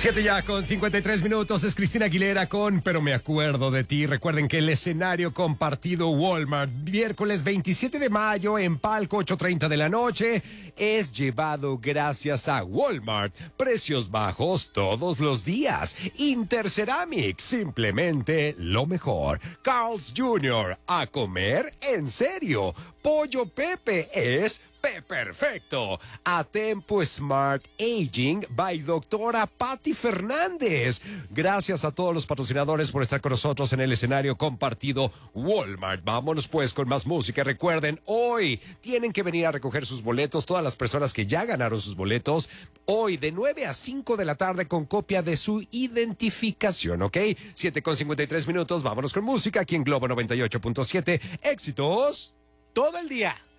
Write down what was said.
7 ya con 53 minutos, es Cristina Aguilera con Pero me acuerdo de ti. Recuerden que el escenario compartido Walmart, miércoles 27 de mayo en palco 8:30 de la noche, es llevado gracias a Walmart. Precios bajos todos los días. Interceramic, simplemente lo mejor. Carl's Jr., a comer en serio. Pollo Pepe es perfecto. A Tempo Smart Aging by doctora Patti Fernández. Gracias a todos los patrocinadores por estar con nosotros en el escenario compartido Walmart. Vámonos pues con más música. Recuerden, hoy tienen que venir a recoger sus boletos. Todas las personas que ya ganaron sus boletos, hoy de 9 a 5 de la tarde con copia de su identificación, ¿ok? 7:53 minutos. Vámonos con música aquí en Globo 98.7. Éxitos todo el día.